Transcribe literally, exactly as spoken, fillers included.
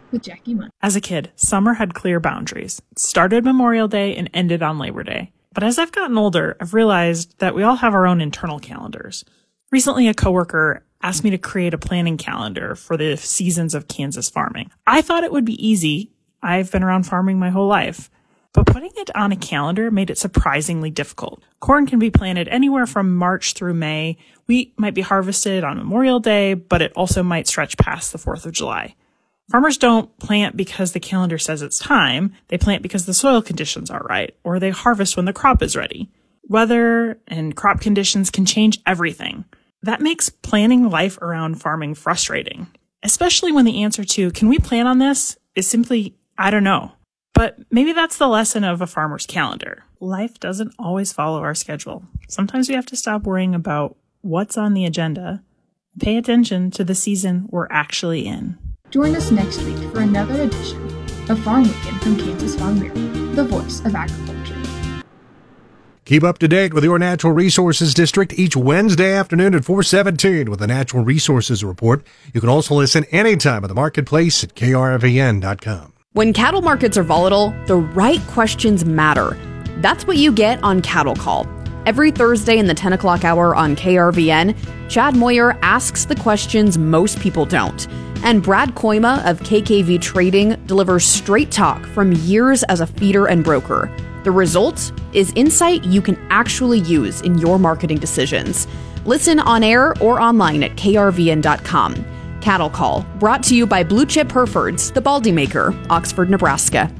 with Jackie Munn. As a kid, summer had clear boundaries. It started Memorial Day and ended on Labor Day. But as I've gotten older, I've realized that we all have our own internal calendars. Recently, a coworker asked me to create a planning calendar for the seasons of Kansas farming. I thought it would be easy. I've been around farming my whole life. But putting it on a calendar made it surprisingly difficult. Corn can be planted anywhere from March through May. Wheat might be harvested on Memorial Day, but it also might stretch past the fourth of July. Farmers don't plant because the calendar says it's time. They plant because the soil conditions are right, or they harvest when the crop is ready. Weather and crop conditions can change everything. That makes planning life around farming frustrating, especially when the answer to, can we plan on this, is simply, I don't know. But maybe that's the lesson of a farmer's calendar. Life doesn't always follow our schedule. Sometimes we have to stop worrying about what's on the agenda and pay attention to the season we're actually in. Join us next week for another edition of Farm Weekend from Kansas Farm Bureau, the voice of agriculture. Keep up to date with your Natural Resources District each Wednesday afternoon at four seventeen with the Natural Resources Report. You can also listen anytime at the marketplace at K R V N dot com. When cattle markets are volatile, the right questions matter. That's what you get on Cattle Call. Every Thursday in the ten o'clock hour on K R V N, Chad Moyer asks the questions most people don't. And Brad Koima of K K V Trading delivers straight talk from years as a feeder and broker. The result is insight you can actually use in your marketing decisions. Listen on air or online at K R V N dot com. Cattle Call, brought to you by Blue Chip Herefords, the Baldy Maker, Oxford, Nebraska.